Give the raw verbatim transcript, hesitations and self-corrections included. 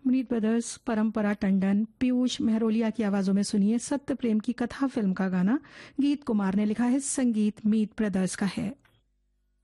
मीत brothers, परंपरा टंडन, पीयूष मेहरोलिया की आवाजों में सुनिए सत्य प्रेम की कथा फिल्म का गाना। गीत कुमार ने लिखा है, संगीत मीत ब्रदर्स का है।